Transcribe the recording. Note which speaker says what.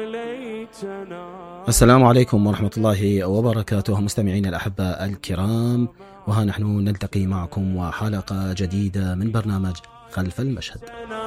Speaker 1: السلام عليكم ورحمة الله وبركاته مستمعين الأحبة الكرام، وها نحن نلتقي معكم وحلقة جديدة من برنامج خلف المشهد.